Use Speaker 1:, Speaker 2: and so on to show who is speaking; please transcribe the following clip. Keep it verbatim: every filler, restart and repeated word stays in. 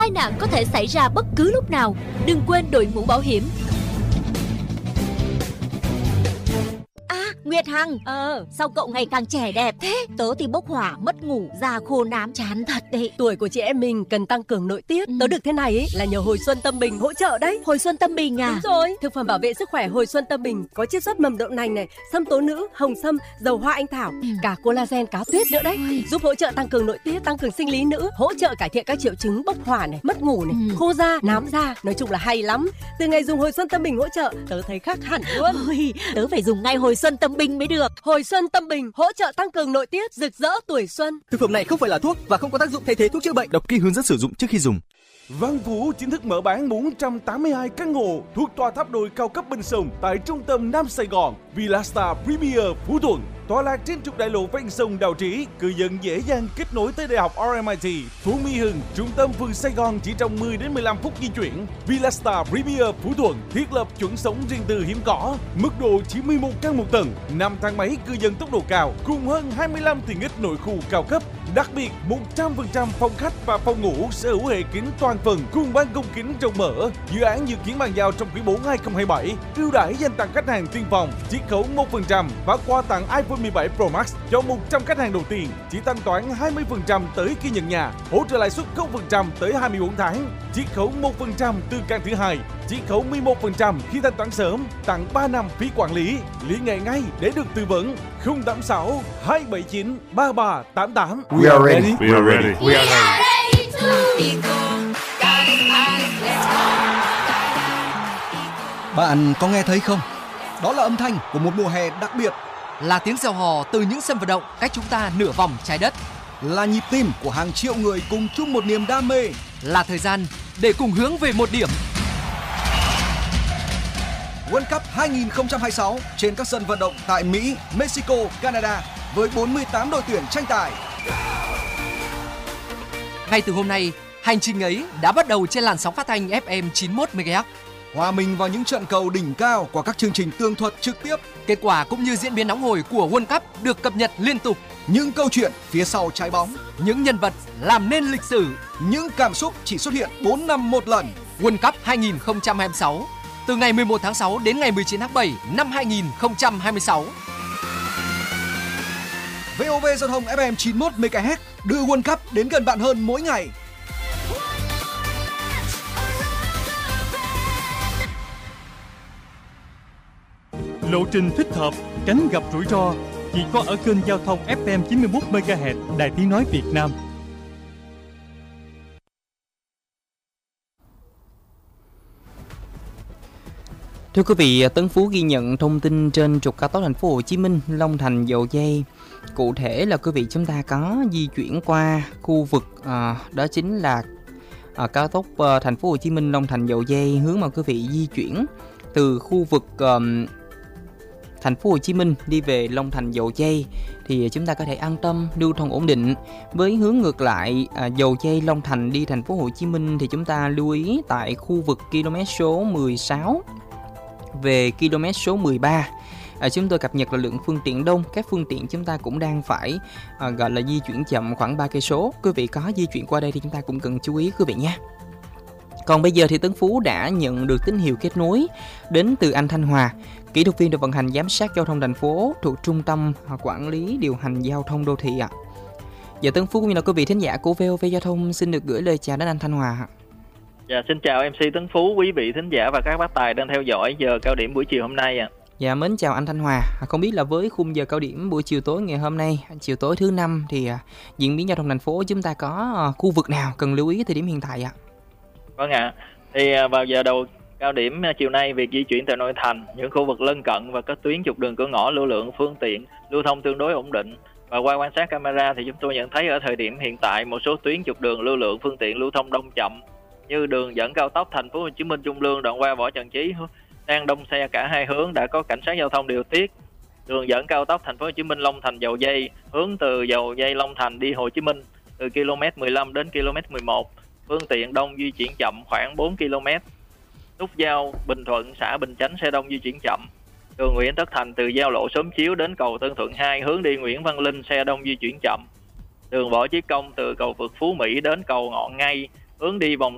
Speaker 1: Tai nạn có thể xảy ra bất cứ lúc nào. Đừng quên đội mũ bảo hiểm.
Speaker 2: À, Nguyệt Hằng, ờ, sao cậu ngày càng trẻ đẹp thế? Tớ thì bốc hỏa, mất ngủ, da khô nám, chán thật đấy.
Speaker 3: Tuổi của chị em mình cần tăng cường nội tiết. Ừ. Tớ được thế này ấy là nhờ Hồi Xuân Tâm Bình hỗ trợ đấy.
Speaker 2: Hồi Xuân Tâm Bình à?
Speaker 3: Đúng rồi. Thực phẩm bảo vệ sức khỏe Hồi Xuân Tâm Bình có chiết xuất mầm đậu nành này, sâm tố nữ, hồng sâm, dầu hoa anh thảo, ừ. cả collagen cá tuyết nữa đấy. Ôi. Giúp hỗ trợ tăng cường nội tiết, tăng cường sinh lý nữ, hỗ trợ cải thiện các triệu chứng bốc hỏa này, mất ngủ này, ừ. khô da, nám da. Nói chung là hay lắm. Từ ngày dùng Hồi Xuân Tâm Bình hỗ trợ, tớ thấy khác hẳn luôn.
Speaker 2: Ôi, tớ phải dùng ngay Hồi Xuân Tâm Bình mới được.
Speaker 3: Hồi Xuân Tâm Bình hỗ trợ tăng cường nội tiết, rực rỡ tuổi xuân.
Speaker 4: Thực phẩm này không phải là thuốc và không có tác dụng thay thế thuốc chữa bệnh. Đọc kỹ hướng dẫn sử dụng trước khi dùng.
Speaker 5: Văn Vũ chính thức mở bán bốn trăm tám mươi hai căn hộ thuộc tòa tháp đồi cao cấp bên sông tại trung tâm Nam Sài Gòn, Villastar Premier Phú Thuận. Tọa lạc trên trục đại lộ ven sông Đào Trĩ, cư dân dễ dàng kết nối tới Đại học rờ em i tê, Phú Mỹ Hưng, trung tâm phường Sài Gòn chỉ trong mười đến mười lăm phút di chuyển. Villastar Premier Phú Thuận thiết lập chuẩn sống riêng tư hiếm có, mức độ chỉ mười một căn một tầng, năm thang máy cư dân tốc độ cao, cùng hơn hai mươi lăm tiện ích nội khu cao cấp. Đặc biệt, một trăm phần trăm phòng khách và phòng ngủ sở hữu hệ kính toàn phần cùng ban công kính rộng mở. Dự án dự kiến bàn giao trong quý bốn hai không hai bảy. Ưu đãi dành tặng khách hàng tiên phong, chiết khấu một phần trăm và quà tặng iPhone mười bảy Pro Max cho một trăm khách hàng đầu tiên. Chỉ thanh toán hai mươi phần trăm tới khi nhận nhà, hỗ trợ lãi suất không phần trăm tới hai mươi bốn tháng, chiết khấu một phần trăm từ căn thứ hai, chiết khấu mười một phần trăm khi thanh toán sớm, tặng ba năm phí quản lý. Liên hệ ngay để được tư vấn. không tám sáu hai bảy chín ba ba tám tám.
Speaker 6: We are ready. We are ready.
Speaker 7: We are ready to
Speaker 8: Bạn có nghe thấy không? Đó là âm thanh của một mùa hè đặc biệt.
Speaker 9: Là tiếng reo hò từ những sân vận động cách chúng ta nửa vòng trái đất.
Speaker 8: Là nhịp tim của hàng triệu người cùng chung một niềm đam mê.
Speaker 9: Là thời gian để cùng hướng về một điểm.
Speaker 8: World Cup hai không hai sáu trên các sân vận động tại Mỹ, Mexico, Canada với bốn mươi tám đội tuyển tranh tài.
Speaker 9: Ngay từ hôm nay, hành trình ấy đã bắt đầu trên làn sóng phát thanh ép em chín mươi mốt mê ga héc.
Speaker 8: Hòa mình vào những trận cầu đỉnh cao qua các chương trình tường thuật trực tiếp.
Speaker 9: Kết quả cũng như diễn biến nóng hổi của World Cup được cập nhật liên tục.
Speaker 8: Những câu chuyện phía sau trái bóng,
Speaker 9: những nhân vật làm nên lịch sử,
Speaker 8: những cảm xúc chỉ xuất hiện bốn năm một lần.
Speaker 9: World Cup hai không hai sáu từ ngày mười một tháng sáu đến ngày mười chín tháng bảy năm hai không hai sáu.
Speaker 8: vê o vê Giao thông ép em chín mươi mốt mê ga héc đưa World Cup đến gần bạn hơn mỗi ngày.
Speaker 10: Lộ trình thích hợp, tránh gặp rủi ro chỉ có ở kênh giao thông ép em chín mươi mốt mê ga héc Đài Tiếng nói Việt Nam.
Speaker 11: Thưa quý vị, Tấn Phú ghi nhận thông tin trên trục cao tốc Thành phố Hồ Chí Minh Long Thành Dầu Giây. Cụ thể là quý vị chúng ta có di chuyển qua khu vực à, đó chính là à, cao tốc à, Thành phố Hồ Chí Minh Long Thành Dầu Giây, hướng mà quý vị di chuyển từ khu vực à, Thành phố Hồ Chí Minh đi về Long Thành Dầu Giây thì chúng ta có thể an tâm lưu thông ổn định. Với hướng ngược lại à, Dầu Giây Long Thành đi Thành phố Hồ Chí Minh thì chúng ta lưu ý tại khu vực km số mười sáu về km số mười ba. À, chúng tôi cập nhật là lượng phương tiện đông, các phương tiện chúng ta cũng đang phải à, gọi là di chuyển chậm khoảng ba cây số. Quý vị có di chuyển qua đây thì chúng ta cũng cần chú ý quý vị nhé. Còn bây giờ thì Tấn Phú đã nhận được tín hiệu kết nối đến từ anh Thanh Hòa, kỹ thuật viên đội vận hành giám sát giao thông thành phố thuộc Trung tâm Quản lý Điều hành Giao thông Đô thị ạ. À. Dạ Tấn Phú cũng như là quý vị thính giả của vê o vê Giao thông xin được gửi lời chào đến anh Thanh Hòa.
Speaker 12: Dạ, xin chào em xê Tấn Phú, quý vị thính giả và các bác tài đang theo dõi giờ cao điểm buổi chiều hôm nay ạ. À.
Speaker 11: Dạ, mến chào anh Thanh Hòa. Không biết là với khung giờ cao điểm buổi chiều tối ngày hôm nay, chiều tối thứ năm thì uh, diễn biến giao thông thành phố chúng ta có uh, khu vực nào cần lưu ý thời điểm hiện tại ạ? À?
Speaker 12: Vâng ạ. À. Thì uh, vào giờ đầu cao điểm uh, chiều nay, việc di chuyển tại nội thành, những khu vực lân cận và các tuyến trục đường cửa ngõ lưu lượng phương tiện lưu thông tương đối ổn định. Và qua quan sát camera thì chúng tôi nhận thấy ở thời điểm hiện tại một số tuyến trục đường lưu lượng phương tiện lưu thông đông chậm, như đường dẫn cao tốc Thành phố Hồ Chí Minh Trung Lương đoạn qua Võ Trần Chí đang đông xe cả hai hướng đã có cảnh sát giao thông điều tiết. Đường dẫn cao tốc Thành phố Hồ Chí Minh Long Thành Dầu Giây hướng từ Dầu Giây Long Thành đi Hồ Chí Minh từ km mười lăm đến km mười một, phương tiện đông di chuyển chậm khoảng bốn ki lô mét. Nút giao Bình Thuận xã Bình Chánh xe đông di chuyển chậm. Đường Nguyễn Tất Thành từ giao lộ Xóm Chiếu đến cầu Tân Thuận hai hướng đi Nguyễn Văn Linh xe đông di chuyển chậm. Đường Võ Chí Công từ cầu vượt Phú Mỹ đến cầu Ngọn Ngay hướng đi vòng